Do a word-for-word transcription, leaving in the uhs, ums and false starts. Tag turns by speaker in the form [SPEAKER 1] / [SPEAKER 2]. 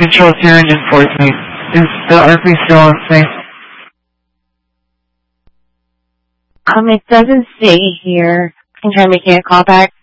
[SPEAKER 1] control to your engine for me. Is the R P still on safe?
[SPEAKER 2] Um, it doesn't say here. I can try making a call back.